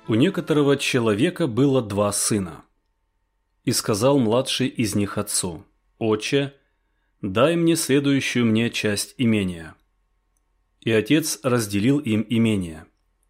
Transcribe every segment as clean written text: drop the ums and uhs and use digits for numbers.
У некоторого человека было 2 сына. И сказал младший из них отцу: «Отче, дай мне следующую мне часть имения». И отец разделил им имение.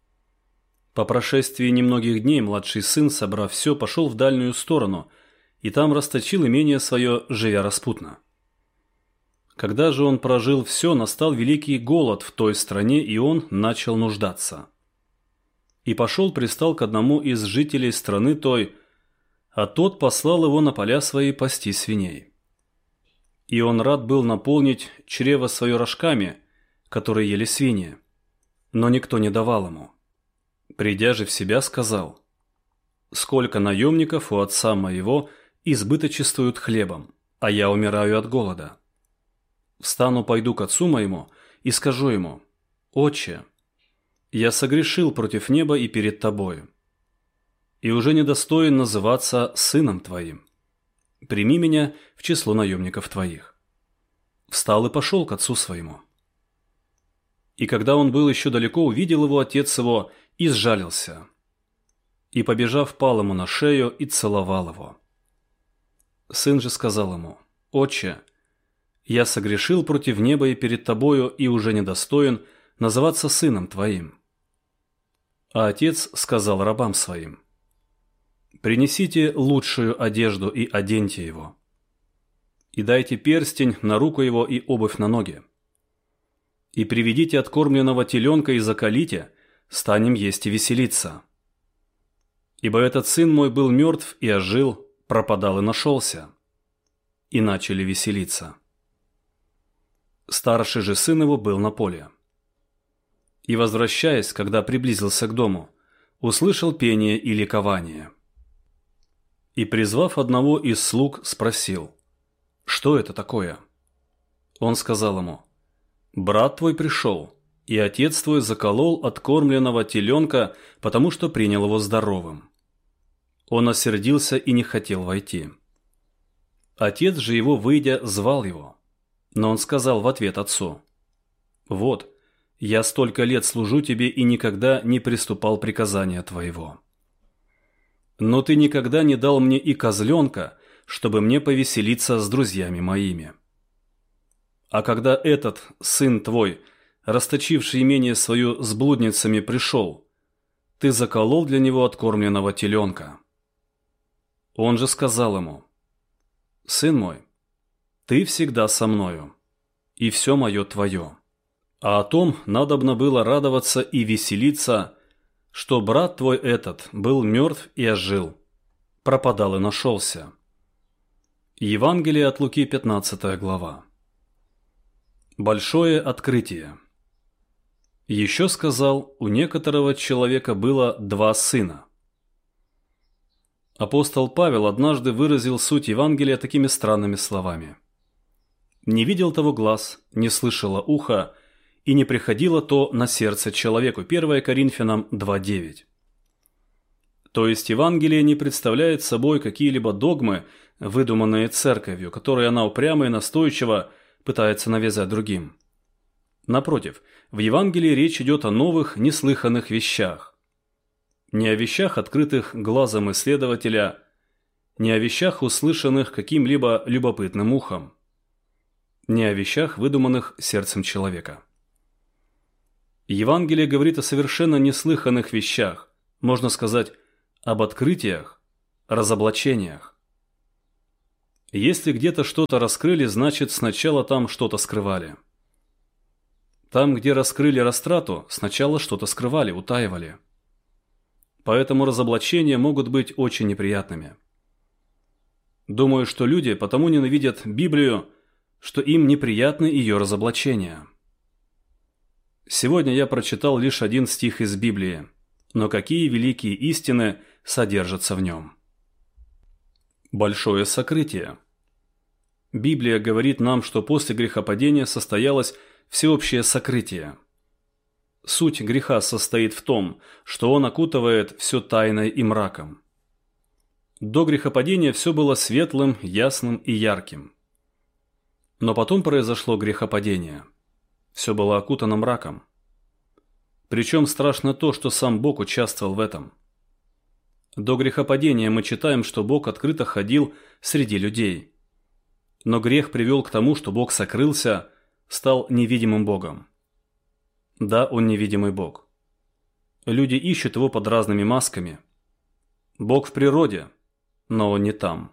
По прошествии немногих дней младший сын, собрав все, пошел в дальнюю сторону, и там расточил имение свое, живя распутно. Когда же он прожил все, настал великий голод в той стране, и он начал нуждаться. И пошел, пристал к одному из жителей страны той, а тот послал его на поля свои пасти свиней. И он рад был наполнить чрево свое рожками, которые ели свиньи, но никто не давал ему. Придя же в себя, сказал: «Сколько наемников у отца моего избыточествуют хлебом, а я умираю от голода. Встану, пойду к отцу моему и скажу ему: Отче, я согрешил против неба и перед тобою, и уже недостоин называться сыном твоим. Прими меня в число наемников твоих». Встал и пошел к отцу своему. И когда он был еще далеко, увидел его отец его и сжалился. И, побежав, пал ему на шею и целовал его. Сын же сказал ему: «Отче, я согрешил против неба и перед тобою, и уже недостоин называться сыном твоим». А отец сказал рабам своим: «Принесите лучшую одежду и оденьте его, и дайте перстень на руку его и обувь на ноги. И приведите откормленного теленка и заколите, станем есть и веселиться. Ибо этот сын мой был мертв и ожил, пропадал и нашелся». И начали веселиться. Старший же сын его был на поле. И, возвращаясь, когда приблизился к дому, услышал пение и ликование. И, призвав одного из слуг, спросил: «Что это такое?» Он сказал ему: «Брат твой пришел, и отец твой заколол откормленного теленка, потому что принял его здоровым». Он осердился и не хотел войти. Отец же его, выйдя, звал его. Но он сказал в ответ отцу: «Вот, я столько лет служу тебе и никогда не приступал приказания твоего. Но ты никогда не дал мне и козленка, чтобы мне повеселиться с друзьями моими. А когда этот сын твой, расточивший имение свое с блудницами, пришел, ты заколол для него откормленного теленка». Он же сказал ему: «Сын мой, ты всегда со мною, и все мое твое. А о том надобно было радоваться и веселиться, что брат твой этот был мертв и ожил, пропадал и нашелся». Евангелие от Луки, 15 глава. Большое открытие. Еще сказал: у некоторого человека было 2 сына. Апостол Павел однажды выразил суть Евангелия такими странными словами: «Не видел того глаз, не слышало ухо, и не приходило то на сердце человеку». 1 Коринфянам 2:9. То есть Евангелие не представляет собой какие-либо догмы, выдуманные церковью, которые она упрямо и настойчиво пытается навязать другим. Напротив, в Евангелии речь идет о новых, неслыханных вещах. Не о вещах, открытых глазом исследователя, не о вещах, услышанных каким-либо любопытным ухом, не о вещах, выдуманных сердцем человека. Евангелие говорит о совершенно неслыханных вещах, можно сказать, об открытиях, разоблачениях. Если где-то что-то раскрыли, значит, сначала там что-то скрывали. Там, где раскрыли растрату, сначала что-то скрывали, утаивали. Поэтому разоблачения могут быть очень неприятными. Думаю, что люди потому ненавидят Библию, что им неприятны ее разоблачения. Сегодня я прочитал лишь 1 стих из Библии, но какие великие истины содержатся в нем. Большое сокрытие. Библия говорит нам, что после грехопадения состоялось всеобщее сокрытие. Суть греха состоит в том, что он окутывает все тайной и мраком. До грехопадения все было светлым, ясным и ярким. Но потом произошло грехопадение. Все было окутано мраком. Причем страшно то, что сам Бог участвовал в этом. До грехопадения мы читаем, что Бог открыто ходил среди людей. Но грех привел к тому, что Бог сокрылся, стал невидимым Богом. Да, Он невидимый Бог. Люди ищут Его под разными масками. Бог в природе, но Он не там.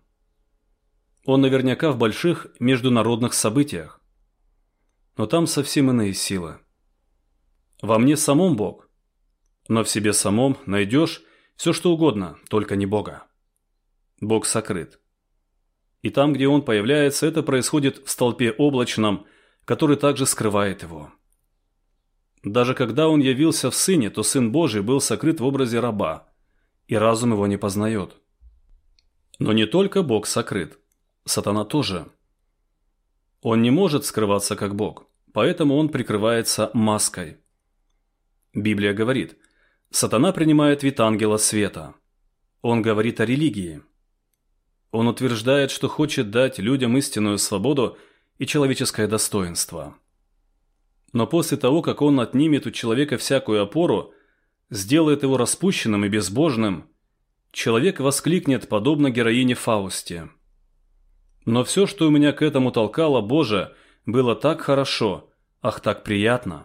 Он наверняка в больших международных событиях. Но там совсем иные силы. Во мне самом Бог, но в себе самом найдешь все, что угодно, только не Бога. Бог сокрыт. И там, где Он появляется, это происходит в столпе облачном, который также скрывает Его. Даже когда Он явился в Сыне, то Сын Божий был сокрыт в образе раба, и разум Его не познает. Но не только Бог сокрыт, сатана тоже. Он не может скрываться как Бог, поэтому он прикрывается маской. Библия говорит: сатана принимает вид ангела света. Он говорит о религии. Он утверждает, что хочет дать людям истинную свободу и человеческое достоинство. Но после того, как он отнимет у человека всякую опору, сделает его распущенным и безбожным, человек воскликнет, подобно героине Фаусте: «Но все, что у меня к этому толкало, Боже, было так хорошо, ах, так приятно».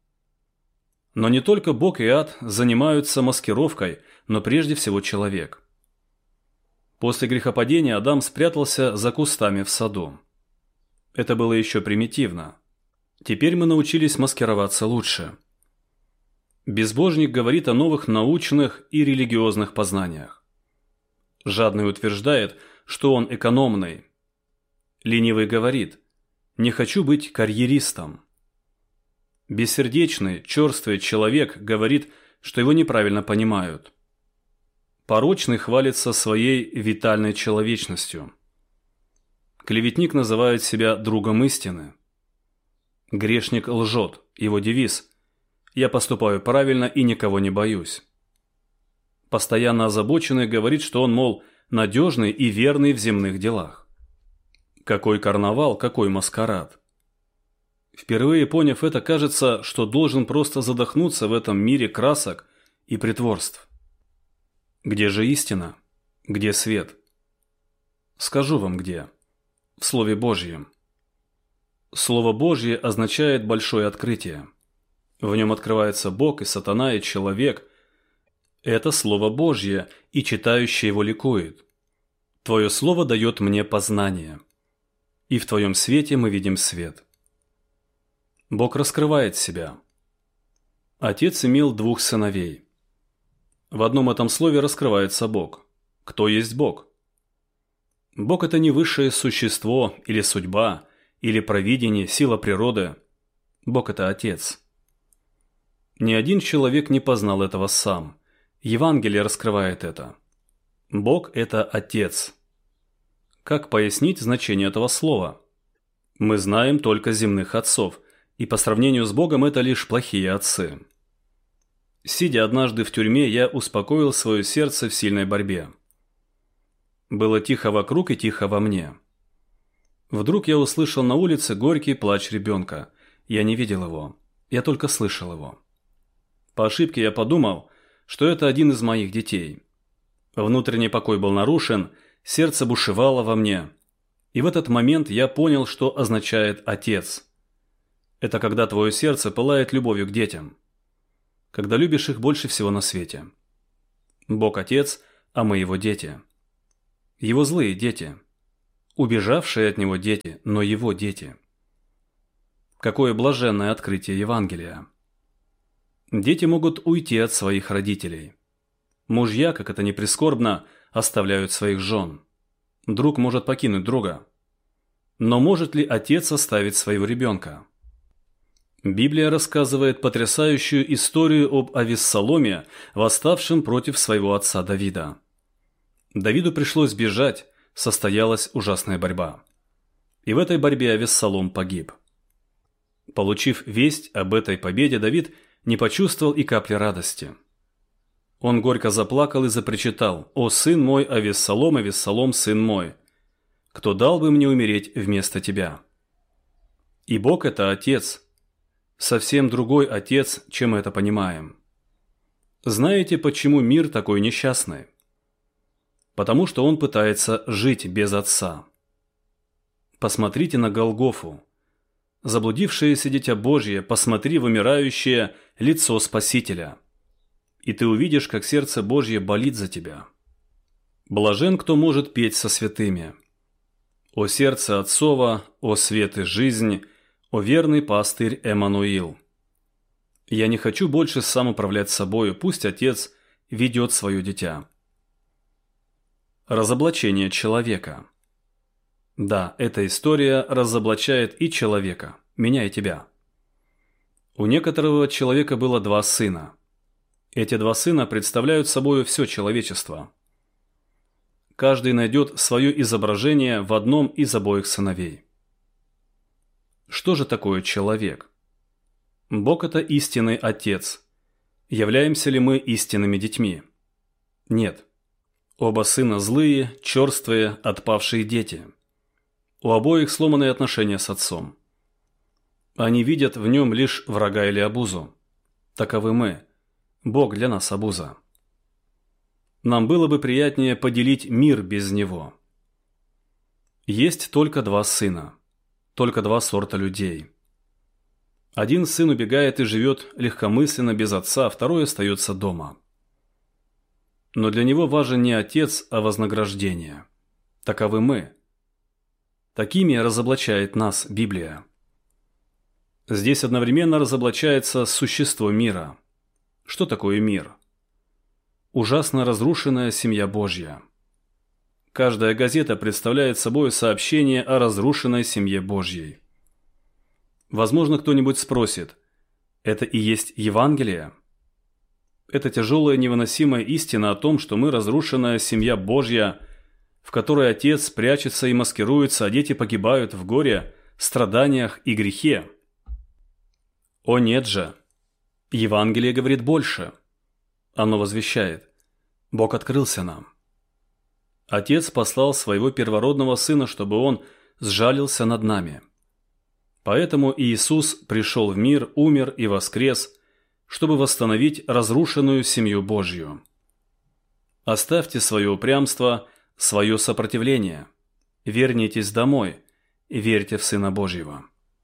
Но не только Бог и ад занимаются маскировкой, но прежде всего человек. После грехопадения Адам спрятался за кустами в саду. Это было еще примитивно. Теперь мы научились маскироваться лучше. Безбожник говорит о новых научных и религиозных познаниях. Жадный утверждает, что он экономный. Ленивый говорит: «Не хочу быть карьеристом». Бессердечный, черствый человек говорит, что его неправильно понимают. Порочный хвалится своей витальной человечностью. Клеветник называет себя другом истины. Грешник лжет, его девиз: «Я поступаю правильно и никого не боюсь». Постоянно озабоченный говорит, что он, мол, надежный и верный в земных делах. Какой карнавал, какой маскарад. Впервые поняв это, кажется, что должен просто задохнуться в этом мире красок и притворств. Где же истина? Где свет? Скажу вам где. В Слове Божьем. Слово Божье означает большое открытие. В нем открывается Бог и сатана, и человек. Это Слово Божье, и читающий его ликует. Твое Слово дает мне познание. И в Твоем свете мы видим свет. Бог раскрывает себя. Отец имел 2 сыновей. В одном этом слове раскрывается Бог. Кто есть Бог? Бог – это не высшее существо, или судьба, или провидение, сила природы. Бог – это Отец. Ни один человек не познал этого сам. Евангелие раскрывает это. Бог – это Отец. Как пояснить значение этого слова? Мы знаем только земных отцов, и по сравнению с Богом это лишь плохие отцы. Сидя однажды в тюрьме, я успокоил свое сердце в сильной борьбе. Было тихо вокруг и тихо во мне. Вдруг я услышал на улице горький плач ребенка. Я не видел его, я только слышал его. По ошибке я подумал, что это один из моих детей. Внутренний покой был нарушен, сердце бушевало во мне. И в этот момент я понял, что означает «отец». Это когда твое сердце пылает любовью к детям. Когда любишь их больше всего на свете. Бог Отец, а мы Его дети. Его злые дети. Убежавшие от Него дети, но Его дети. Какое блаженное открытие Евангелия. Дети могут уйти от своих родителей. Мужья, как это ни прискорбно, оставляют своих жен. Друг может покинуть друга. Но может ли отец оставить своего ребенка? Библия рассказывает потрясающую историю об Авессаломе, восставшем против своего отца Давида. Давиду пришлось бежать, состоялась ужасная борьба. И в этой борьбе Авессалом погиб. Получив весть об этой победе, Давид не почувствовал и капли радости. Он горько заплакал и запричитал: «О, сын мой, Авессалом, Авессалом, сын мой! Кто дал бы мне умереть вместо тебя?» И Бог – это Отец. Совсем другой Отец, чем мы это понимаем. Знаете, почему мир такой несчастный? потому что он пытается жить без Отца. Посмотрите на Голгофу. Заблудившееся Дитя Божье, посмотри в умирающее лицо Спасителя, и ты увидишь, как сердце Божье болит за тебя. Блажен, кто может петь со святыми. О сердце Отцово, о свет и жизнь, о верный пастырь Эммануил. Я не хочу больше сам управлять собою, пусть Отец ведет свое дитя. Разоблачение человека. Да, эта история разоблачает и человека, меня и тебя. У некоторого человека было два сына. Эти два сына представляют собой все человечество. Каждый найдет свое изображение в одном из обоих сыновей. Что же такое человек? Бог – это истинный Отец. Являемся ли мы истинными детьми? Нет. Оба сына злые, черствые, отпавшие дети. У обоих сломанные отношения с отцом. Они видят в нем лишь врага или обузу. Таковы мы. Бог для нас обуза. Нам было бы приятнее поделить мир без него. Есть только два сына. Только два сорта людей. Один сын убегает и живет легкомысленно без отца, второй остается дома. Но для него важен не отец, а вознаграждение. Таковы мы. Такими разоблачает нас Библия. Здесь одновременно разоблачается существо мира. Что такое мир? Ужасно разрушенная семья Божья. Каждая газета представляет собой сообщение о разрушенной семье Божьей. Возможно, кто-нибудь спросит, это и есть Евангелие? Это тяжелая невыносимая истина о том, что мы разрушенная семья Божья, в которой отец прячется и маскируется, а дети погибают в горе, страданиях и грехе. О нет же! Евангелие говорит больше. Оно возвещает: Бог открылся нам. Отец послал своего первородного Сына, чтобы Он сжалился над нами. Поэтому Иисус пришел в мир, умер и воскрес, чтобы восстановить разрушенную семью Божью. Оставьте свое упрямство, свое сопротивление. Вернитесь домой и верьте в Сына Божьего.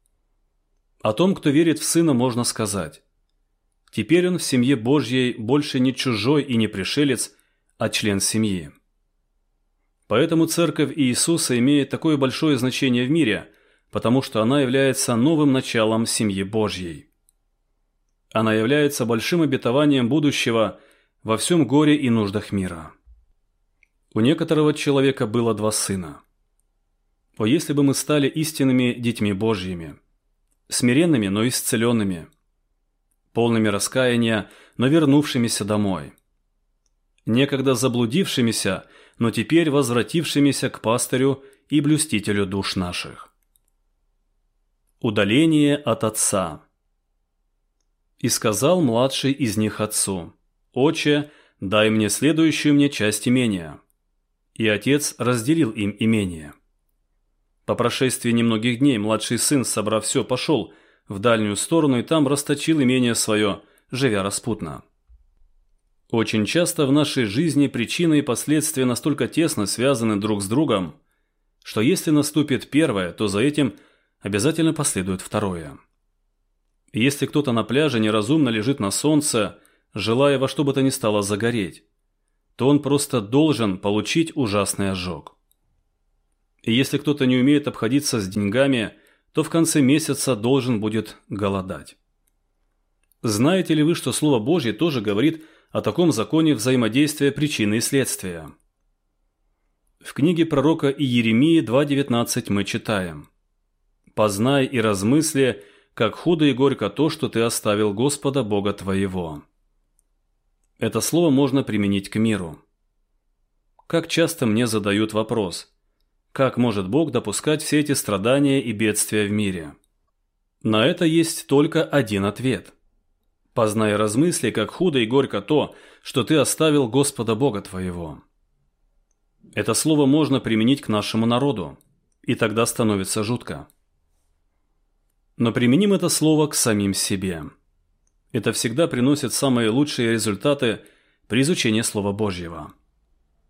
О том, кто верит в Сына, можно сказать: теперь он в семье Божьей больше не чужой и не пришелец, а член семьи. Поэтому Церковь Иисуса имеет такое большое значение в мире, потому что она является новым началом семьи Божьей. Она является большим обетованием будущего во всем горе и нуждах мира. У некоторого человека было два сына. О, если бы мы стали истинными детьми Божьими, смиренными, но исцеленными, полными раскаяния, но вернувшимися домой, некогда заблудившимися, но теперь возвратившимися к пастырю и блюстителю душ наших. Удаление от отца. И сказал младший из них отцу: «Отче, дай мне следующую мне часть имения». И отец разделил им имение. По прошествии немногих дней младший сын, собрав все, пошел в дальнюю сторону и там расточил имение свое, живя распутно. Очень часто в нашей жизни причины и последствия настолько тесно связаны друг с другом, что если наступит первое, то за этим обязательно последует второе. Если кто-то на пляже неразумно лежит на солнце, желая во что бы то ни стало загореть, то он просто должен получить ужасный ожог. И если кто-то не умеет обходиться с деньгами, то в конце месяца должен будет голодать. Знаете ли вы, что Слово Божье тоже говорит о таком законе взаимодействия причины и следствия? В книге пророка Иеремии 2:19 мы читаем: «Познай и размысли, как худо и горько то, что ты оставил Господа Бога твоего». Это слово можно применить к миру. Как часто мне задают вопрос: как может Бог допускать все эти страдания и бедствия в мире? На это есть только один ответ. Познай и размысли, как худо и горько то, что ты оставил Господа Бога твоего. Это слово можно применить к нашему народу, и тогда становится жутко. Но применим это слово к самим себе. Это всегда приносит самые лучшие результаты при изучении Слова Божьего.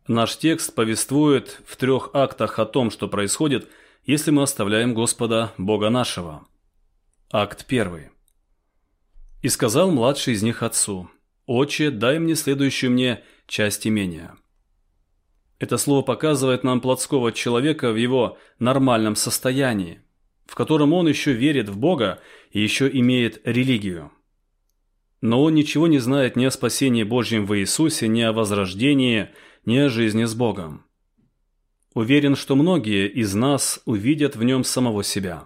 Наш текст повествует в 3 актах о том, что происходит, если мы оставляем Господа, Бога нашего. Акт 1. «И сказал младший из них отцу: Отче, дай мне следующую мне часть имения». Это слово показывает нам плотского человека в его нормальном состоянии, в котором он еще верит в Бога и еще имеет религию. Но он ничего не знает ни о спасении Божьем в Иисусе, ни о возрождении, ни о жизни с Богом. Уверен, что многие из нас увидят в нем самого себя.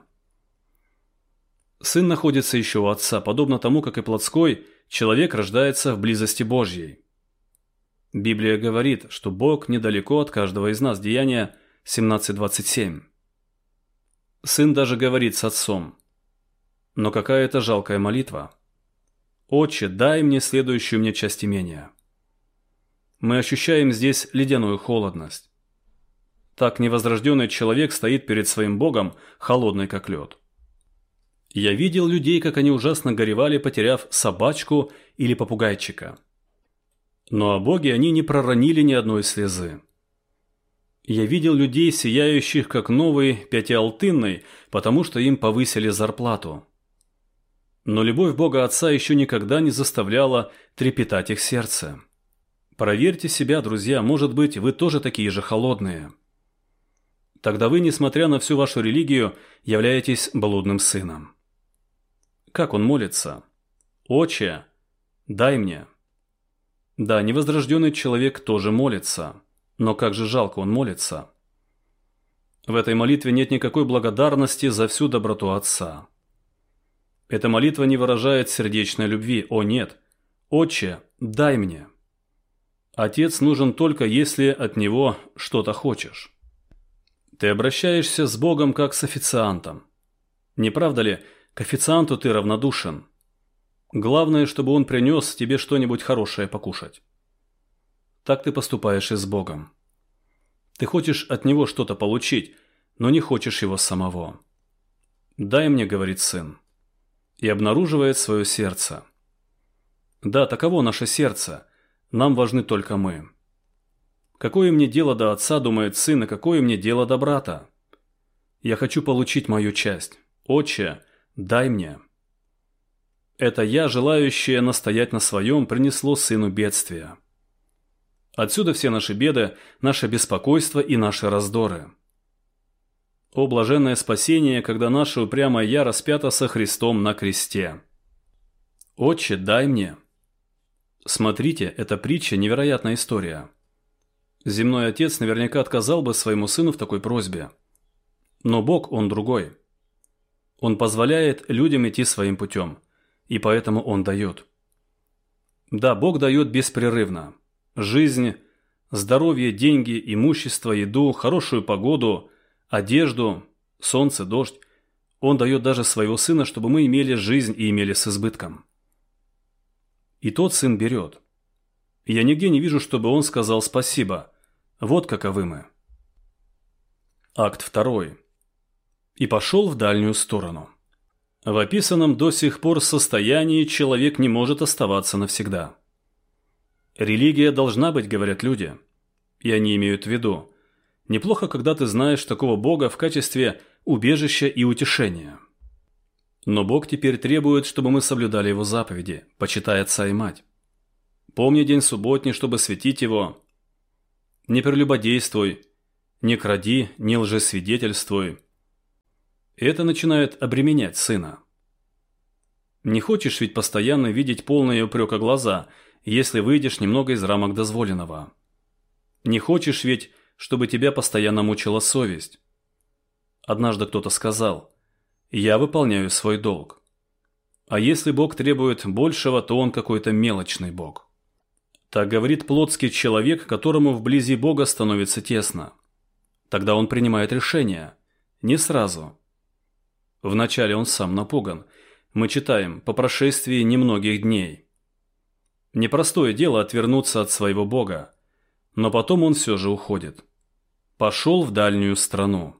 Сын находится еще у отца, подобно тому, как и плотской человек рождается в близости Божьей. Библия говорит, что Бог недалеко от каждого из нас. Деяния 17:27. Сын даже говорит с отцом: «Но какая это жалкая молитва! Отче, дай мне следующую мне часть имения». Мы ощущаем здесь ледяную холодность. Так невозрожденный человек стоит перед своим Богом, холодный как лед. Я видел людей, как они ужасно горевали, потеряв собачку или попугайчика. Но о Боге они не проронили ни одной слезы. Я видел людей, сияющих как новый пятиалтынный, потому что им повысили зарплату. Но любовь Бога Отца еще никогда не заставляла трепетать их сердце. Проверьте себя, друзья, может быть, вы тоже такие же холодные. Тогда вы, несмотря на всю вашу религию, являетесь блудным сыном. Как он молится? «Отче, дай мне». Да, невозрожденный человек тоже молится, но как же жалко он молится. В этой молитве нет никакой благодарности за всю доброту Отца. Эта молитва не выражает сердечной любви. О нет! «Отче, дай мне». Отец нужен только, если от него что-то хочешь. Ты обращаешься с Богом как с официантом. Не правда ли, к официанту ты равнодушен? Главное, чтобы он принес тебе что-нибудь хорошее покушать. Так ты поступаешь и с Богом. Ты хочешь от Него что-то получить, но не хочешь Его самого. «Дай мне», — говорит сын, и обнаруживает свое сердце. Да, таково наше сердце, нам важны только мы. Какое мне дело до отца, думает сын, и какое мне дело до брата? Я хочу получить мою часть. Отче, дай мне. Это «я», желающее настоять на своем, принесло сыну бедствия. Отсюда все наши беды, наше беспокойство и наши раздоры. О блаженное спасение, когда наше упрямое «я» распято со Христом на кресте. «Отче, дай мне». Смотрите, эта притча – невероятная история. Земной отец наверняка отказал бы своему сыну в такой просьбе. Но Бог, Он другой. Он позволяет людям идти своим путем. И поэтому Он дает. Да, Бог дает беспрерывно. Жизнь, здоровье, деньги, имущество, еду, хорошую погоду, одежду, солнце, дождь. Он дает даже своего сына, чтобы мы имели жизнь и имели с избытком. И тот сын берет. Я нигде не вижу, чтобы он сказал спасибо. Вот каковы мы. Акт 2. И пошел в дальнюю сторону. В описанном до сих пор состоянии человек не может оставаться навсегда. Религия должна быть, говорят люди. И они имеют в виду: неплохо, когда ты знаешь такого Бога в качестве убежища и утешения. Но Бог теперь требует, чтобы мы соблюдали Его заповеди, почитай отца и мать. Помни день субботний, чтобы светить его. Не прелюбодействуй, не кради, не лжесвидетельствуй. И это начинает обременять сына. Не хочешь ведь постоянно видеть полные упрека глаза, если выйдешь немного из рамок дозволенного. Не хочешь ведь, чтобы тебя постоянно мучила совесть. Однажды кто-то сказал: «Я выполняю свой долг». А если Бог требует большего, то Он какой-то мелочный Бог. Так говорит плотский человек, которому вблизи Бога становится тесно. Тогда он принимает решение. Не сразу. Вначале он сам напуган. Мы читаем: по прошествии немногих дней. Непростое дело отвернуться от своего Бога. Но потом он все же уходит. Пошел в дальнюю страну.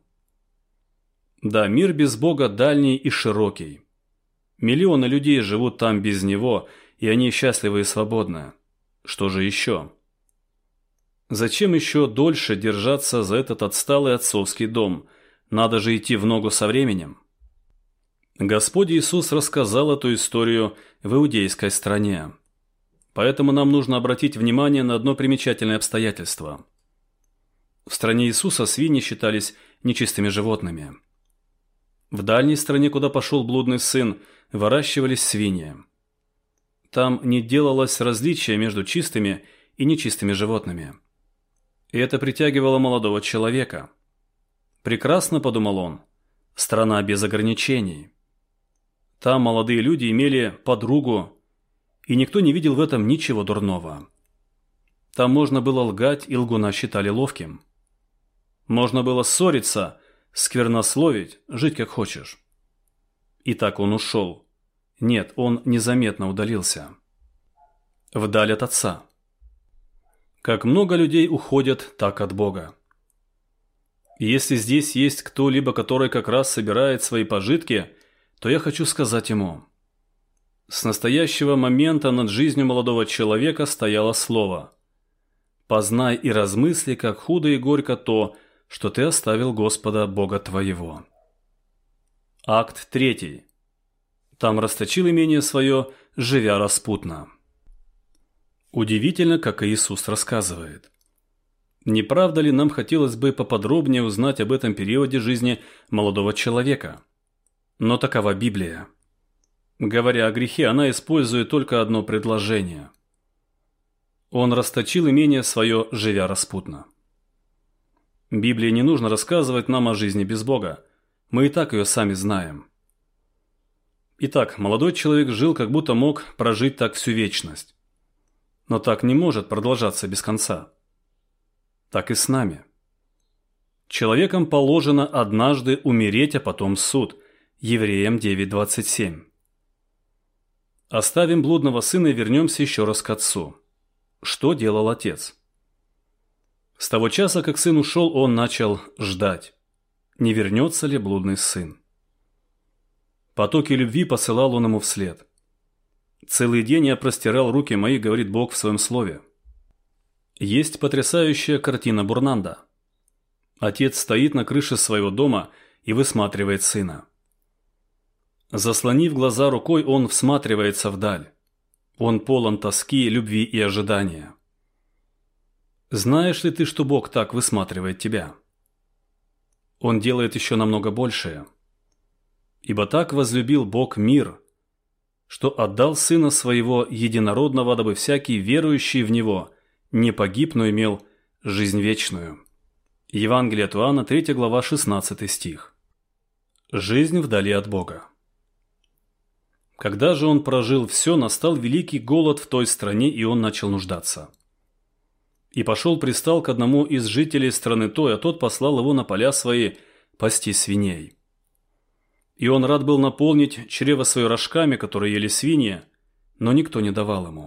Да, мир без Бога дальний и широкий. Миллионы людей живут там без Него, и они счастливы и свободны. Что же еще? Зачем еще дольше держаться за этот отсталый отцовский дом? Надо же идти в ногу со временем. Господь Иисус рассказал эту историю в иудейской стране. Поэтому нам нужно обратить внимание на одно примечательное обстоятельство. В стране Иисуса свиньи считались нечистыми животными. В дальней стране, куда пошел блудный сын, выращивались свиньи. Там не делалось различия между чистыми и нечистыми животными. И это притягивало молодого человека. Прекрасно, подумал он, страна без ограничений. Там молодые люди имели подругу, и никто не видел в этом ничего дурного. Там можно было лгать, и лгуна считали ловким. Можно было ссориться, сквернословить, жить как хочешь. И так он ушел. Нет, он незаметно удалился. Вдаль от Отца. Как много людей уходят так от Бога. И если здесь есть кто-либо, который как раз собирает свои пожитки, то я хочу сказать ему: с настоящего момента над жизнью молодого человека стояло слово: «Познай и размысли, как худо и горько то, что ты оставил Господа Бога твоего». Акт 3. Там расточил имение свое, живя распутно. Удивительно, как Иисус рассказывает. Не правда ли нам хотелось бы поподробнее узнать об этом периоде жизни молодого человека? Но такова Библия. Говоря о грехе, она использует только одно предложение. Он расточил имение свое, живя распутно. Библии не нужно рассказывать нам о жизни без Бога. Мы и так ее сами знаем. Итак, молодой человек жил, как будто мог прожить так всю вечность. Но так не может продолжаться без конца. Так и с нами. Человекам положено однажды умереть, а потом суд. Евреям 9:27. Оставим блудного сына и вернемся еще раз к отцу. Что делал отец? С того часа, как сын ушел, он начал ждать. Не вернется ли блудный сын? Потоки любви посылал он ему вслед. «Целый день я простирал руки мои, говорит Бог в своем слове». Есть потрясающая картина Бурнанда. Отец стоит на крыше своего дома и высматривает сына. Заслонив глаза рукой, он всматривается вдаль. Он полон тоски, любви и ожидания. Знаешь ли ты, что Бог так высматривает тебя? Он делает еще намного большее. «Ибо так возлюбил Бог мир, что отдал Сына Своего Единородного, дабы всякий верующий в Него не погиб, но имел жизнь вечную». Евангелие от Иоанна, 3 глава, 16 стих. Жизнь вдали от Бога. Когда же он прожил все, настал великий голод в той стране, и он начал нуждаться. И пристал к одному из жителей страны той, а тот послал его на поля свои пасти свиней. И он рад был наполнить чрево свое рожками, которые ели свиньи, но никто не давал ему.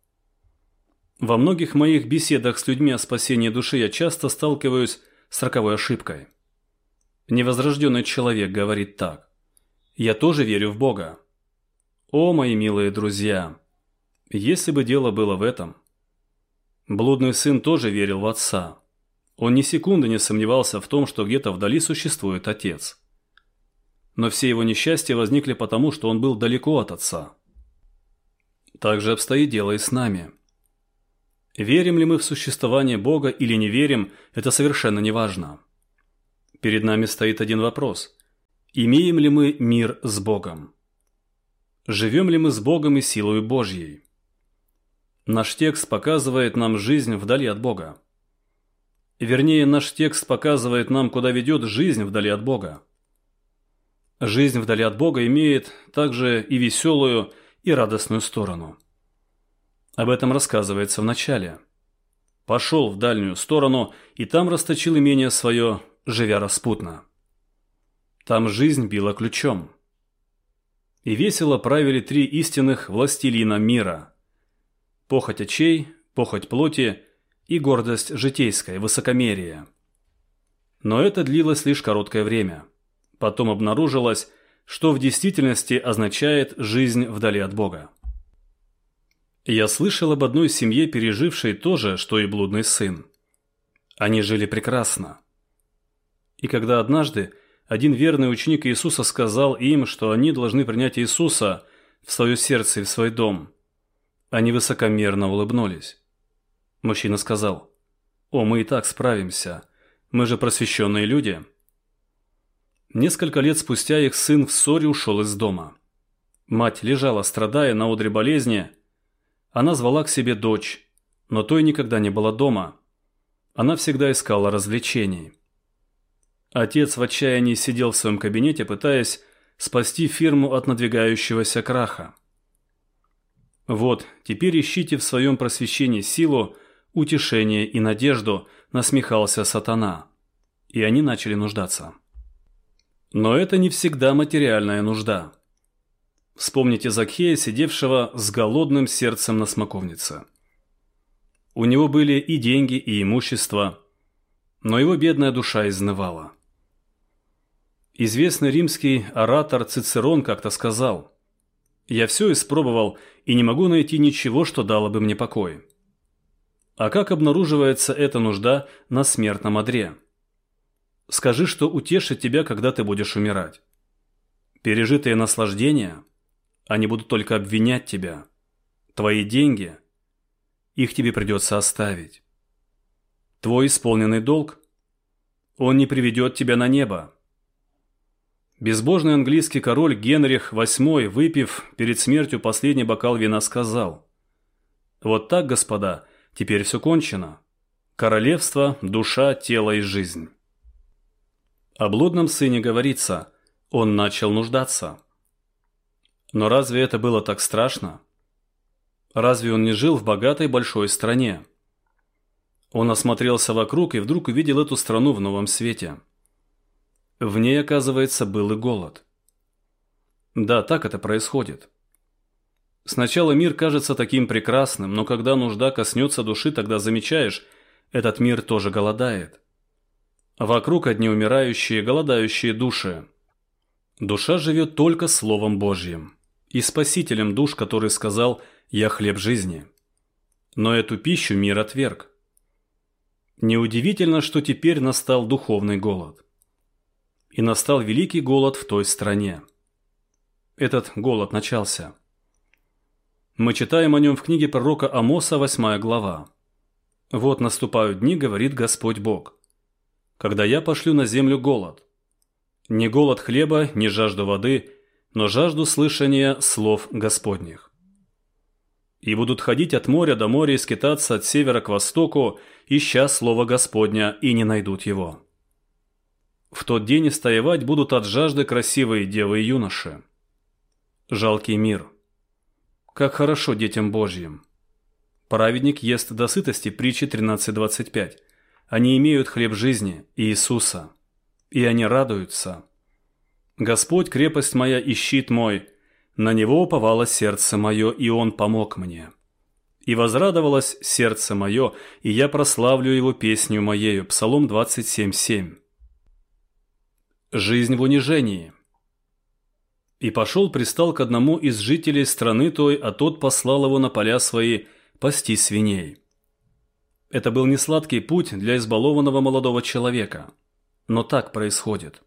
Во многих моих беседах с людьми о спасении души я часто сталкиваюсь с роковой ошибкой. Невозрожденный человек говорит так: «Я тоже верю в Бога». О, мои милые друзья, если бы дело было в этом. Блудный сын тоже верил в отца. Он ни секунды не сомневался в том, что где-то вдали существует отец. Но все его несчастья возникли потому, что он был далеко от отца. Так же обстоит дело и с нами. Верим ли мы в существование Бога или не верим, это совершенно не важно. Перед нами стоит один вопрос: имеем ли мы мир с Богом? Живем ли мы с Богом и силою Божьей? Наш текст показывает нам жизнь вдали от Бога. Вернее, наш текст показывает нам, куда ведет жизнь вдали от Бога. Жизнь вдали от Бога имеет также и веселую, и радостную сторону. Об этом рассказывается в начале. Пошел в дальнюю сторону, и там расточил имение свое, живя распутно. Там жизнь била ключом. И весело правили 3 истинных властелина мира: похоть очей, похоть плоти и гордость житейская, высокомерие. Но это длилось лишь короткое время. Потом обнаружилось, что в действительности означает жизнь вдали от Бога. Я слышал об одной семье, пережившей то же, что и блудный сын. Они жили прекрасно. И когда однажды один верный ученик Иисуса сказал им, что они должны принять Иисуса в свое сердце и в свой дом, они высокомерно улыбнулись. Мужчина сказал: «О, мы и так справимся. Мы же просвещенные люди». Несколько лет спустя их сын в ссоре ушел из дома. Мать лежала, страдая на одре болезни. Она звала к себе дочь, но той никогда не было дома. Она всегда искала развлечений. Отец в отчаянии сидел в своем кабинете, пытаясь спасти фирму от надвигающегося краха. «Вот, теперь ищите в своем просвещении силу, утешение и надежду», – насмехался сатана. И они начали нуждаться. Но это не всегда материальная нужда. Вспомните Закхея, сидевшего с голодным сердцем на смоковнице. У него были и деньги, и имущество, но его бедная душа изнывала. Известный римский оратор Цицерон как-то сказал: «Я все испробовал и не могу найти ничего, что дало бы мне покой». А как обнаруживается эта нужда на смертном одре? Скажи, что утешит тебя, когда ты будешь умирать. Пережитые наслаждения, они будут только обвинять тебя. Твои деньги, их тебе придется оставить. Твой исполненный долг, он не приведет тебя на небо. Безбожный английский король Генрих VIII, выпив перед смертью последний бокал вина, сказал: «Вот так, господа, теперь все кончено. Королевство, душа, тело и жизнь». О блудном сыне говорится: он начал нуждаться. Но разве это было так страшно? Разве он не жил в богатой большой стране? Он осмотрелся вокруг и вдруг увидел эту страну в новом свете. В ней, оказывается, был и голод. Да, так это происходит. Сначала мир кажется таким прекрасным, но когда нужда коснется души, тогда замечаешь, этот мир тоже голодает. Вокруг одни умирающие, голодающие души. Душа живет только Словом Божьим и Спасителем душ, который сказал: «Я хлеб жизни». Но эту пищу мир отверг. Неудивительно, что теперь настал духовный голод. И настал великий голод в той стране. Этот голод начался. Мы читаем о нем в книге пророка Амоса, 8 глава. «Вот наступают дни, говорит Господь Бог, когда я пошлю на землю голод. Не голод хлеба, не жажду воды, но жажду слышания слов Господних. И будут ходить от моря до моря и скитаться от севера к востоку, ища слова Господня, и не найдут его. В тот день истоевать будут от жажды красивые девы и юноши». Жалкий мир. Как хорошо детям Божьим. Праведник ест до сытости, притчи 13:25. Они имеют хлеб жизни, Иисуса, и они радуются. «Господь, крепость моя и щит мой, на Него уповало сердце мое, и Он помог мне. И возрадовалось сердце мое, и я прославлю Его песню моею». Псалом 27:7. Жизнь в унижении. «И пошел, пристал к одному из жителей страны той, а тот послал его на поля свои пасти свиней». Это был несладкий путь для избалованного молодого человека. Но так происходит.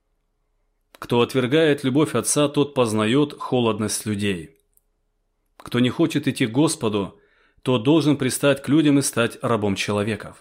Кто отвергает любовь Отца, тот познает холодность людей. Кто не хочет идти к Господу, тот должен пристать к людям и стать рабом человеков.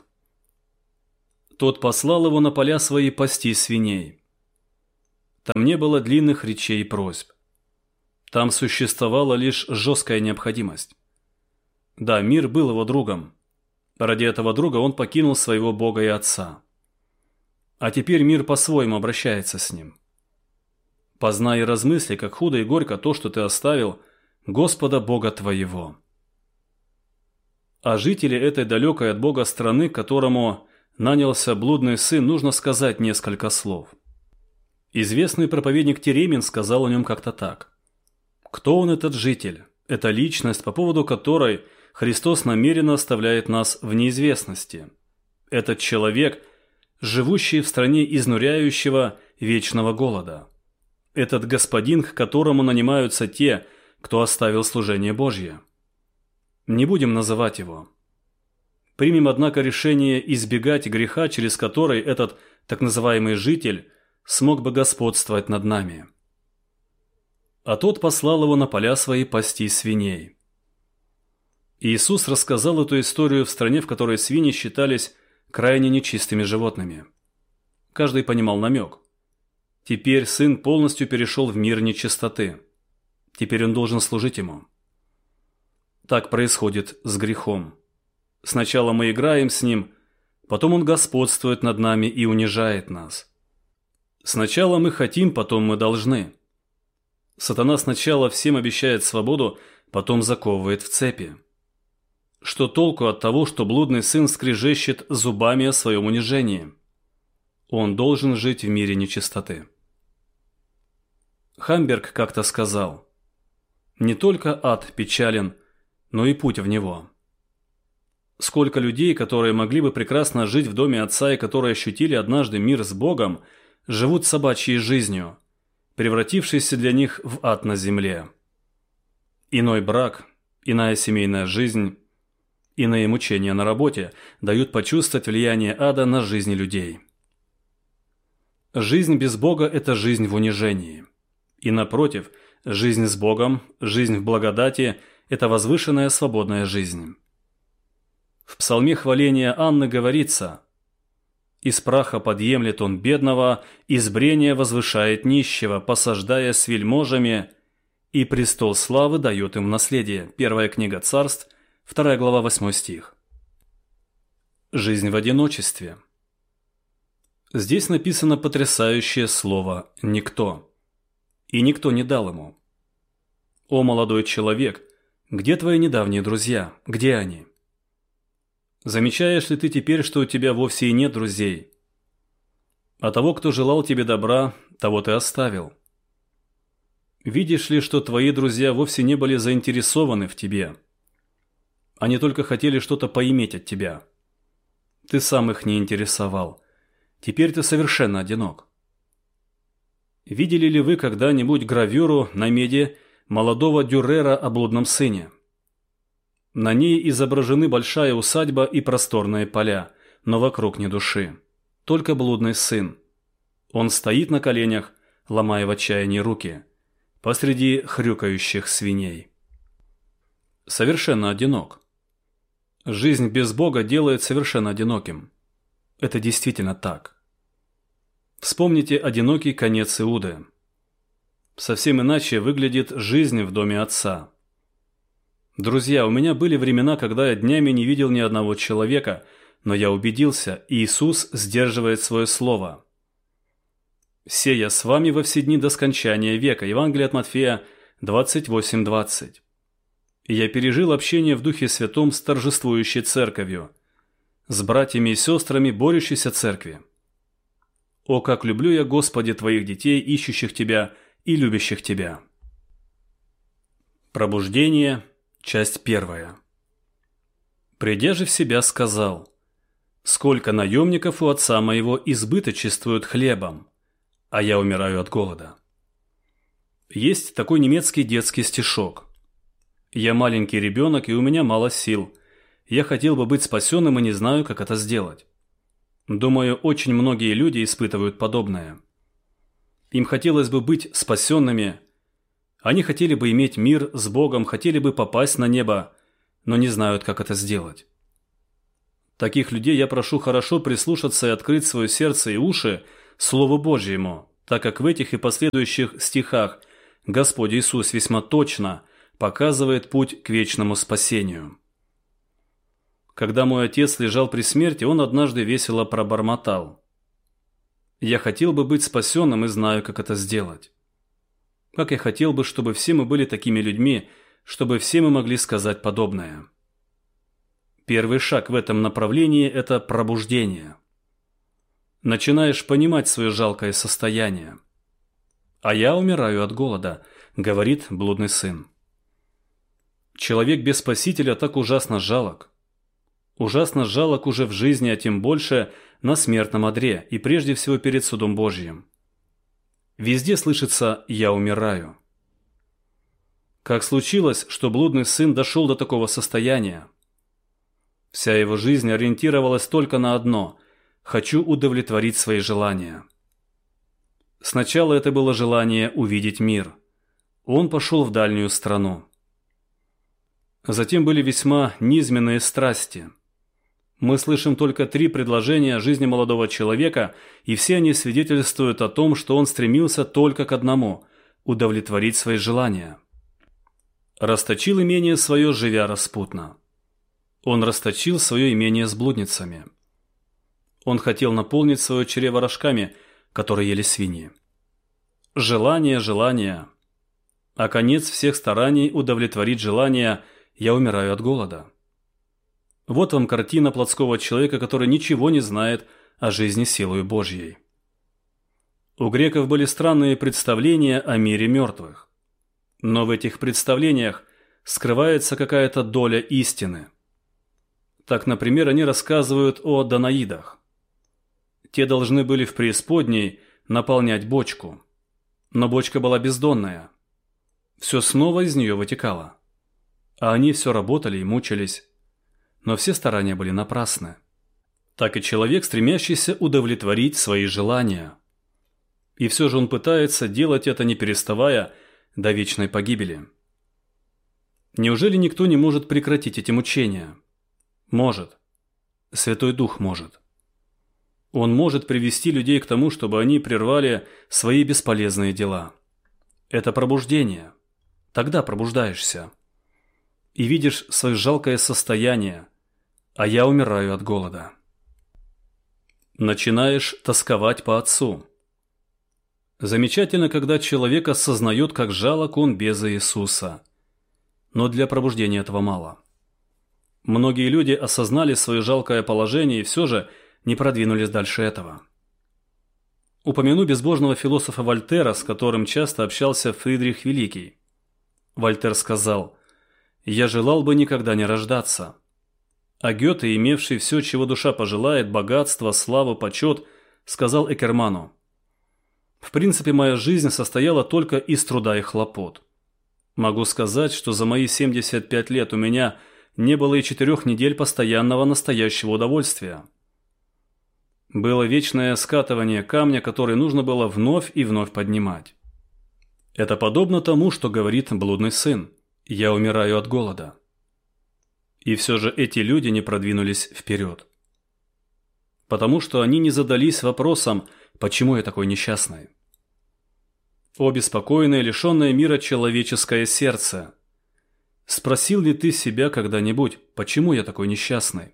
Тот послал его на поля свои пасти свиней. Там не было длинных речей и просьб. Там существовала лишь жесткая необходимость. Да, мир был его другом. Ради этого друга он покинул своего Бога и Отца. А теперь мир по-своему обращается с ним. Познай и размысли, как худо и горько то, что ты оставил Господа Бога твоего. О жителе этой далекой от Бога страны, к которому нанялся блудный сын, нужно сказать несколько слов. Известный проповедник Теремин сказал о нем как-то так: «Кто он, этот житель? Это личность, по поводу которой Христос намеренно оставляет нас в неизвестности. Этот человек, живущий в стране изнуряющего вечного голода. Этот господин, к которому нанимаются те, кто оставил служение Божье. Не будем называть его. примем, однако, решение избегать греха, через который этот так называемый житель смог бы господствовать над нами. А тот послал его на поля свои пасти свиней. Иисус рассказал эту историю в стране, в которой свиньи считались крайне нечистыми животными. Каждый понимал намек. Теперь сын полностью перешел в мир нечистоты. Теперь он должен служить ему. Так происходит с грехом. Сначала мы играем с ним, потом он господствует над нами и унижает нас. Сначала мы хотим, потом мы должны. Сатана сначала всем обещает свободу, потом заковывает в цепи. Что толку от того, что блудный сын скрежещет зубами о своем унижении? Он должен жить в мире нечистоты. Хамберг как-то сказал: «Не только ад печален, но и путь в него». Сколько людей, которые могли бы прекрасно жить в доме отца и которые ощутили однажды мир с Богом, живут собачьей жизнью, превратившейся для них в ад на земле. Иной брак, иная семейная жизнь, иные мучения на работе дают почувствовать влияние ада на жизни людей. Жизнь без Бога – это жизнь в унижении. И напротив, жизнь с Богом, жизнь в благодати – это возвышенная свободная жизнь. В псалме хваления Анны говорится: «Из праха подъемлет он бедного, из брения возвышает нищего, посаждая с вельможами, и престол славы дает им в наследие». Первая книга Царств, 2 глава, 8 стих. Жизнь в одиночестве. Здесь написано потрясающее слово «никто». И никто не дал ему. О, молодой человек, где твои недавние друзья? Где они? Замечаешь ли ты теперь, что у тебя вовсе и нет друзей? А того, кто желал тебе добра, того ты оставил. Видишь ли, что твои друзья вовсе не были заинтересованы в тебе? Они только хотели что-то поиметь от тебя. Ты сам их не интересовал. Теперь ты совершенно одинок. Видели ли вы когда-нибудь гравюру на меди молодого Дюрера о блудном сыне? На ней изображены большая усадьба и просторные поля, но вокруг ни души. Только блудный сын. Он стоит на коленях, ломая в отчаянии руки, посреди хрюкающих свиней. Совершенно одинок. Жизнь без Бога делает совершенно одиноким. Это действительно так. Вспомните одинокий конец Иуды. Совсем иначе выглядит жизнь в доме отца. Друзья, у меня были времена, когда я днями не видел ни одного человека, но я убедился, Иисус сдерживает свое слово. «Се я с вами во все дни до скончания века». Евангелие от Матфея 28:20. И я пережил общение в Духе Святом с торжествующей церковью, с братьями и сестрами борющейся церкви. О, как люблю я, Господи, Твоих детей, ищущих Тебя и любящих Тебя. Пробуждение, часть 1. Придя же в себя, сказал: «Сколько наемников у отца моего избыточествуют хлебом, а я умираю от голода». Есть такой немецкий детский стишок: «Я маленький ребенок, и у меня мало сил. Я хотел бы быть спасенным и не знаю, как это сделать». Думаю, очень многие люди испытывают подобное. Им хотелось бы быть спасенными. Они хотели бы иметь мир с Богом, хотели бы попасть на небо, но не знают, как это сделать. Таких людей я прошу хорошо прислушаться и открыть свое сердце и уши Слову Божьему, так как в этих и последующих стихах Господь Иисус весьма точно показывает путь к вечному спасению. Когда мой отец лежал при смерти, он однажды весело пробормотал: «Я хотел бы быть спасенным и знаю, как это сделать». Как я хотел бы, чтобы все мы были такими людьми, чтобы все мы могли сказать подобное. Первый шаг в этом направлении – это пробуждение. Начинаешь понимать свое жалкое состояние. «А я умираю от голода», – говорит блудный сын. Человек без Спасителя так ужасно жалок. Ужасно жалок уже в жизни, а тем больше на смертном одре и прежде всего перед судом Божьим. Везде слышится «я умираю». Как случилось, что блудный сын дошел до такого состояния? Вся его жизнь ориентировалась только на одно – «хочу удовлетворить свои желания». Сначала это было желание увидеть мир. Он пошел в дальнюю страну. Затем были весьма низменные страсти. Мы слышим только 3 предложения о жизни молодого человека, и все они свидетельствуют о том, что он стремился только к одному – удовлетворить свои желания. Расточил имение свое, живя распутно. Он расточил свое имение с блудницами. Он хотел наполнить свое чрево рожками, которые ели свиньи. Желание, желание. А конец всех стараний удовлетворить желание – я умираю от голода. Вот вам картина плотского человека, который ничего не знает о жизни силою Божьей. У греков были странные представления о мире мертвых. Но в этих представлениях скрывается какая-то доля истины. Так, например, они рассказывают о данаидах. Те должны были в преисподней наполнять бочку. Но бочка была бездонная. Все снова из нее вытекало. А они все работали и мучились. Но все старания были напрасны. Так и человек, стремящийся удовлетворить свои желания. И все же он пытается делать это, не переставая, до вечной погибели. Неужели никто не может прекратить эти мучения? Может. Святой Дух может. Он может привести людей к тому, чтобы они прервали свои бесполезные дела. Это пробуждение. Тогда пробуждаешься. И видишь свое жалкое состояние, а я умираю от голода. Начинаешь тосковать по Отцу. Замечательно, когда человек осознает, как жалок он без Иисуса. Но для пробуждения этого мало. Многие люди осознали свое жалкое положение и все же не продвинулись дальше этого. Упомяну безбожного философа Вольтера, с которым часто общался Фридрих Великий. Вольтер сказал: «Я желал бы никогда не рождаться». А Гёте, имевший все, чего душа пожелает, богатство, славу, почет, сказал Эккерману: «В принципе, моя жизнь состояла только из труда и хлопот. Могу сказать, что за мои 75 лет у меня не было и 4 недель постоянного настоящего удовольствия. Было вечное скатывание камня, который нужно было вновь и вновь поднимать. Это подобно тому, что говорит блудный сын: «Я умираю от голода». И все же эти люди не продвинулись вперед. Потому что они не задались вопросом, почему я такой несчастный. О беспокойное, лишенное мира человеческое сердце! Спросил ли ты себя когда-нибудь, почему я такой несчастный?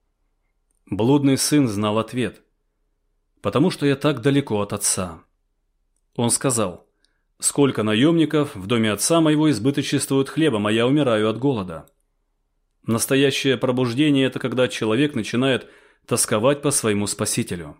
Блудный сын знал ответ. Потому что я так далеко от отца. Он сказал: «Сколько наемников в доме отца моего избыточествуют хлебом, а я умираю от голода». Настоящее пробуждение – это когда человек начинает тосковать по своему Спасителю.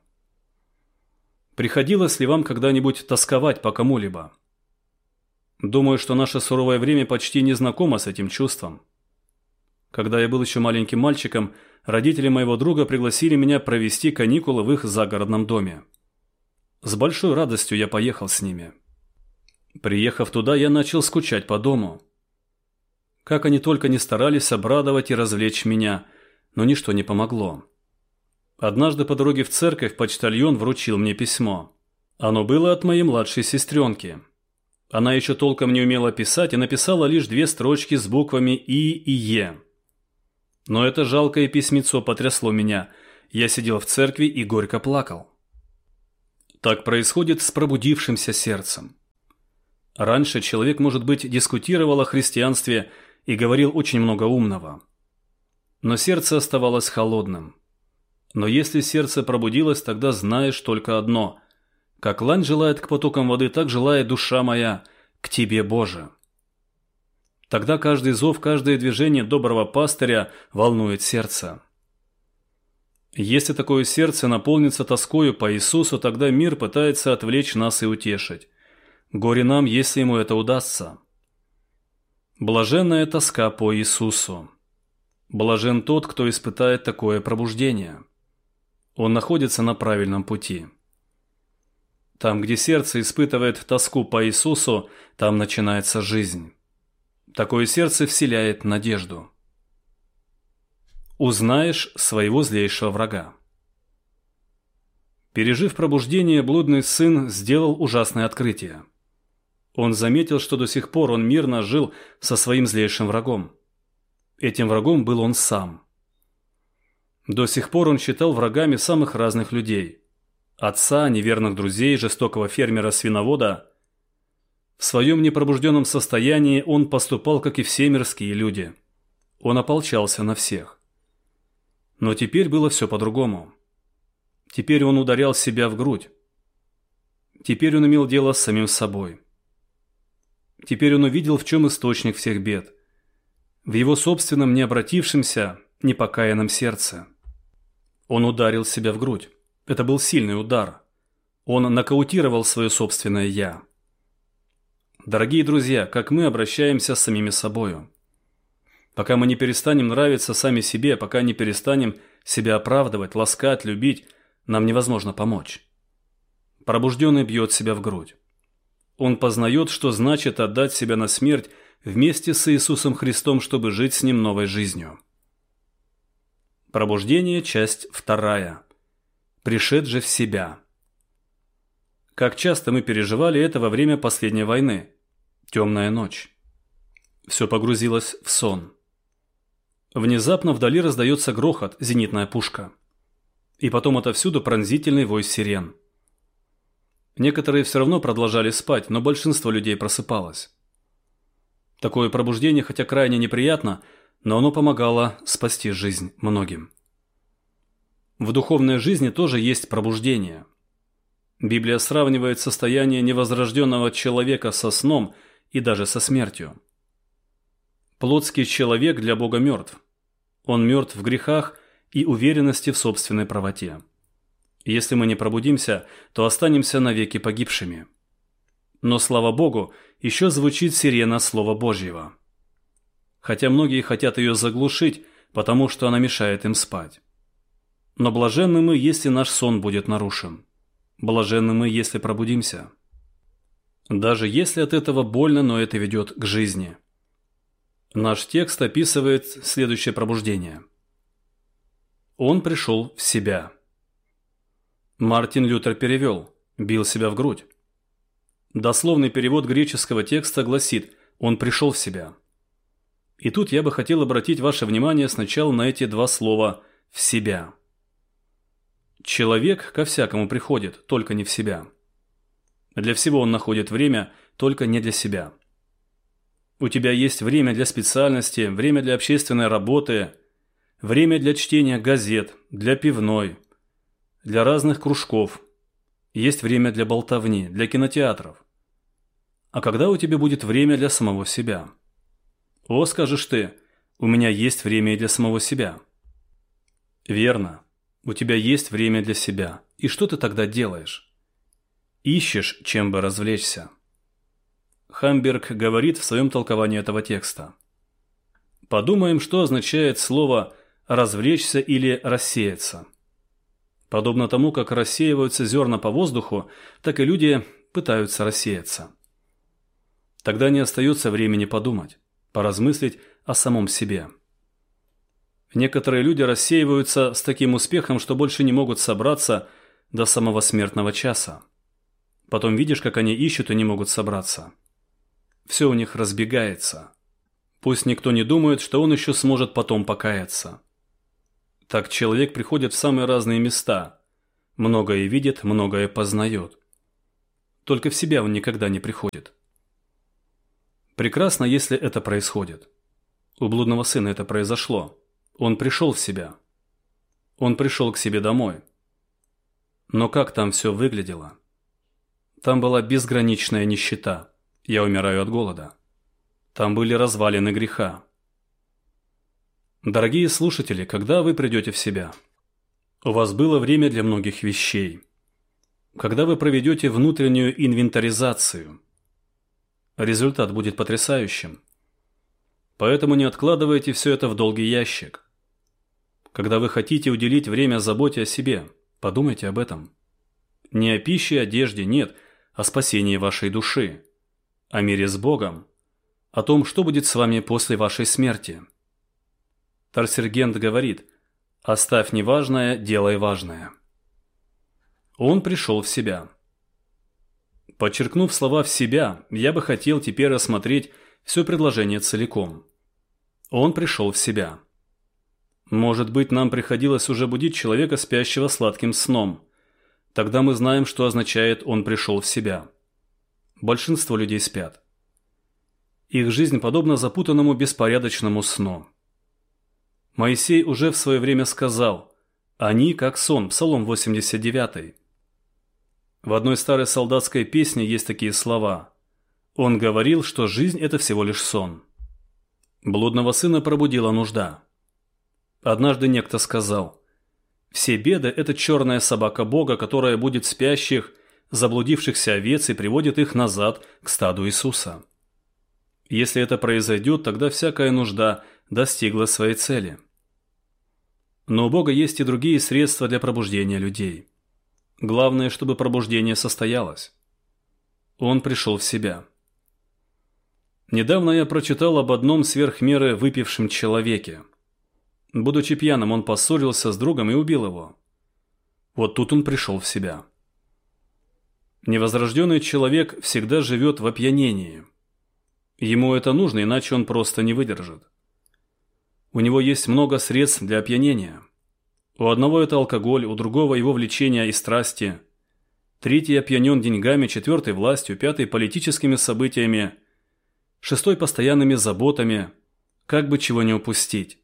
Приходилось ли вам когда-нибудь тосковать по кому-либо? Думаю, что наше суровое время почти не знакомо с этим чувством. Когда я был еще маленьким мальчиком, родители моего друга пригласили меня провести каникулы в их загородном доме. С большой радостью я поехал с ними. Приехав туда, я начал скучать по дому. Как они только не старались обрадовать и развлечь меня, но ничто не помогло. Однажды по дороге в церковь почтальон вручил мне письмо. Оно было от моей младшей сестренки. Она еще толком не умела писать и написала лишь 2 строчки с буквами «И» и «Е». Но это жалкое письмецо потрясло меня. Я сидел в церкви и горько плакал. Так происходит с пробудившимся сердцем. Раньше человек, может быть, дискутировал о христианстве и говорил очень много умного. Но сердце оставалось холодным. Но если сердце пробудилось, тогда знаешь только одно: как лань желает к потокам воды, так желает душа моя к Тебе, Боже. Тогда каждый зов, каждое движение доброго пастыря волнует сердце. Если такое сердце наполнится тоскою по Иисусу, тогда мир пытается отвлечь нас и утешить. Горе нам, если ему это удастся. Блаженная тоска по Иисусу. Блажен тот, кто испытает такое пробуждение. Он находится на правильном пути. Там, где сердце испытывает тоску по Иисусу, там начинается жизнь. Такое сердце вселяет надежду. Узнаешь своего злейшего врага. Пережив пробуждение, блудный сын сделал ужасное открытие. Он заметил, что до сих пор он мирно жил со своим злейшим врагом. Этим врагом был он сам. До сих пор он считал врагами самых разных людей. Отца, неверных друзей, жестокого фермера-свиновода. В своем непробужденном состоянии он поступал, как и все мирские люди. Он ополчался на всех. Но теперь было все по-другому. Теперь он ударял себя в грудь. Теперь он имел дело с самим собой. Теперь он увидел, в чем источник всех бед. В его собственном необратившемся, непокаянном сердце. Он ударил себя в грудь. Это был сильный удар. Он нокаутировал свое собственное «я». Дорогие друзья, как мы обращаемся с самими собою. Пока мы не перестанем нравиться сами себе, пока не перестанем себя оправдывать, ласкать, любить, нам невозможно помочь. Пробужденный бьет себя в грудь. Он познает, что значит отдать себя на смерть вместе с Иисусом Христом, чтобы жить с Ним новой жизнью. Пробуждение, часть 2. Пришедший в себя. Как часто мы переживали это во время последней войны. Темная ночь. Все погрузилось в сон. Внезапно вдали раздается грохот, зенитная пушка. И потом отовсюду пронзительный вой сирен. Некоторые все равно продолжали спать, но большинство людей просыпалось. Такое пробуждение, хотя крайне неприятно, но оно помогало спасти жизнь многим. В духовной жизни тоже есть пробуждение. Библия сравнивает состояние невозрожденного человека со сном и даже со смертью. Плотский человек для Бога мертв. Он мертв в грехах и уверенности в собственной правоте. Если мы не пробудимся, то останемся навеки погибшими. Но, слава Богу, еще звучит сирена Слова Божьего. Хотя многие хотят ее заглушить, потому что она мешает им спать. Но блаженны мы, если наш сон будет нарушен. Блаженны мы, если пробудимся. Даже если от этого больно, но это ведет к жизни. Наш текст описывает следующее пробуждение. Он пришел в себя. Мартин Лютер перевел «бил себя в грудь». Дословный перевод греческого текста гласит «он пришел в себя». И тут я бы хотел обратить ваше внимание сначала на эти два слова «в себя». Человек ко всякому приходит, только не в себя. Для всего он находит время, только не для себя. У тебя есть время для специальности, время для общественной работы, время для чтения газет, для пивной, для разных кружков. Есть время для болтовни, для кинотеатров. А когда у тебя будет время для самого себя? О, скажешь ты, у меня есть время и для самого себя. Верно, у тебя есть время для себя. И что ты тогда делаешь? Ищешь, чем бы развлечься. Хамберг говорит в своем толковании этого текста. Подумаем, что означает слово «развлечься» или «рассеяться». Подобно тому, как рассеиваются зерна по воздуху, так и люди пытаются рассеяться. Тогда не остается времени подумать, поразмыслить о самом себе. Некоторые люди рассеиваются с таким успехом, что больше не могут собраться до самого смертного часа. Потом видишь, как они ищут и не могут собраться. Все у них разбегается. Пусть никто не думает, что он еще сможет потом покаяться. Так человек приходит в самые разные места. Многое видит, многое познает. Только в себя он никогда не приходит. Прекрасно, если это происходит. У блудного сына это произошло. Он пришел в себя. Он пришел к себе домой. Но как там все выглядело? Там была безграничная нищета. Я умираю от голода. Там были развалины греха. Дорогие слушатели, когда вы придете в себя? У вас было время для многих вещей. Когда вы проведете внутреннюю инвентаризацию, результат будет потрясающим. Поэтому не откладывайте все это в долгий ящик. Когда вы хотите уделить время заботе о себе, подумайте об этом. Не о пище и одежде, нет, о спасении вашей души, о мире с Богом, о том, что будет с вами после вашей смерти. Тарсергент говорит: «Оставь неважное, делай важное». Он пришел в себя. Подчеркнув слова «в себя», я бы хотел теперь рассмотреть все предложение целиком. Он пришел в себя. Может быть, нам приходилось уже будить человека, спящего сладким сном. Тогда мы знаем, что означает «он пришел в себя». Большинство людей спят. Их жизнь подобна запутанному беспорядочному сну. Моисей уже в свое время сказал: «Они как сон», Псалом 89. В одной старой солдатской песне есть такие слова: «Он говорил, что жизнь – это всего лишь сон». Блудного сына пробудила нужда. Однажды некто сказал: «Все беды – это черная собака Бога, которая будет спящих, заблудившихся овец и приводит их назад к стаду Иисуса». Если это произойдет, тогда всякая нужда достигла своей цели. Но у Бога есть и другие средства для пробуждения людей. Главное, чтобы пробуждение состоялось. Он пришел в себя. Недавно я прочитал об одном сверх меры выпившем человеке. Будучи пьяным, он поссорился с другом и убил его. Вот тут он пришел в себя. Невозрожденный человек всегда живет в опьянении. Ему это нужно, иначе он просто не выдержит. У него есть много средств для опьянения. У одного это алкоголь, у другого его влечения и страсти. Третий опьянен деньгами, четвертый властью, пятый политическими событиями, шестой постоянными заботами, как бы чего не упустить.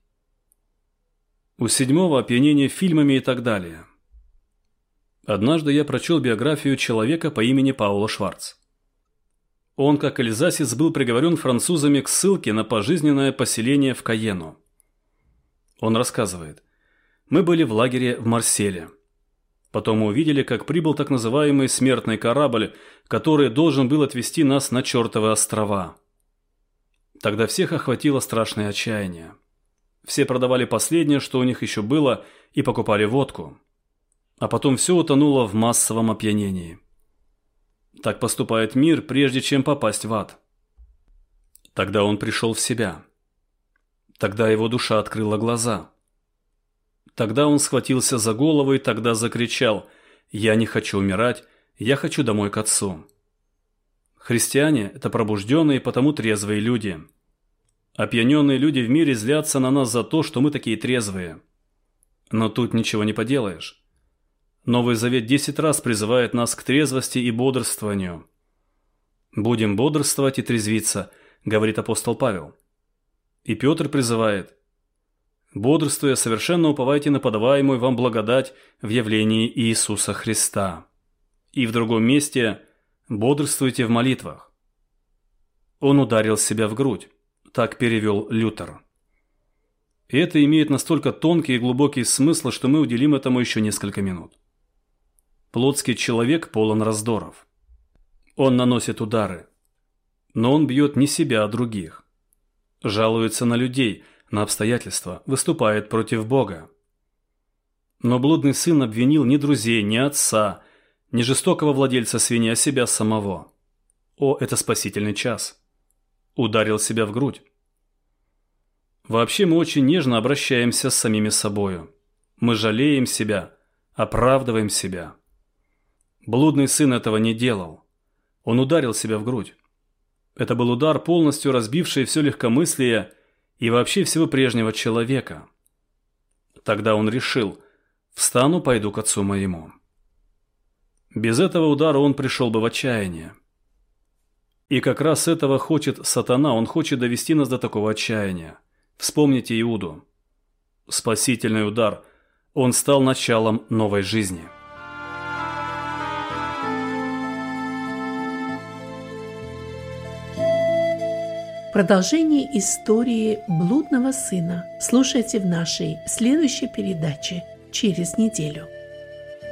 У седьмого опьянение фильмами и так далее. Однажды я прочел биографию человека по имени Паула Шварц. Он, как эльзасец, был приговорен французами к ссылке на пожизненное поселение в Кайену. Он рассказывает: «Мы были в лагере в Марселе. Потом мы увидели, как прибыл так называемый смертный корабль, который должен был отвезти нас на чертовы острова. Тогда всех охватило страшное отчаяние. Все продавали последнее, что у них еще было, и покупали водку. А потом все утонуло в массовом опьянении. Так поступает мир, прежде чем попасть в ад. Тогда он пришел в себя. Тогда его душа открыла глаза. Тогда он схватился за голову и тогда закричал: «Я не хочу умирать, я хочу домой к Отцу». Христиане – это пробужденные, потому трезвые люди. Опьяненные люди в мире злятся на нас за то, что мы такие трезвые. Но тут ничего не поделаешь. Новый Завет 10 раз призывает нас к трезвости и бодрствованию. «Будем бодрствовать и трезвиться», – говорит апостол Павел. И Петр призывает: «Бодрствуя, совершенно уповайте на подаваемую вам благодать в явлении Иисуса Христа». И в другом месте: «Бодрствуйте в молитвах». Он ударил себя в грудь. Так перевел Лютер. И это имеет настолько тонкий и глубокий смысл, что мы уделим этому еще несколько минут. Плотский человек полон раздоров. Он наносит удары. Но он бьет не себя, а других. Жалуется на людей, на обстоятельства, выступает против Бога. Но блудный сын обвинил не друзей, не отца, не жестокого владельца свиньи, а себя самого. О, это спасительный час. Ударил себя в грудь. Вообще мы очень нежно обращаемся с самими собою. Мы жалеем себя, оправдываем себя. Блудный сын этого не делал. Он ударил себя в грудь. Это был удар, полностью разбивший все легкомыслие и вообще всего прежнего человека. Тогда он решил: «Встану, пойду к Отцу моему». Без этого удара он пришел бы в отчаяние. И как раз этого хочет сатана, он хочет довести нас до такого отчаяния. Вспомните Иуду. Спасительный удар, он стал началом новой жизни. Продолжение истории блудного сына слушайте в нашей следующей передаче через неделю.